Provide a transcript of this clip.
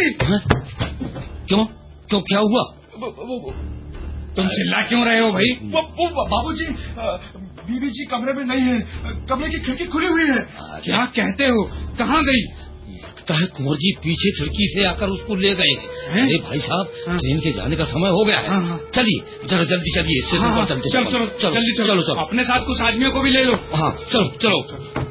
क्यों क्यों क्या हुआ? तुम चिल्ला क्यों रहे हो भाई? वो बाबूजी, बीबी जी कमरे में नहीं है, कमरे की खिड़की खुली हुई है। क्या कहते हो? कहाँ गई? लगता है कुंवर जी पीछे खिड़की से आकर उसको ले गए। अरे भाई साहब, ट्रेन के जाने का समय हो गया है। चलिए जरा जल्दी चलिए, स्टेशन पर चलते। चलो जल्दी चलो। अपने साथ कुछ आदमियों को भी ले लो। हाँ चलो चलो।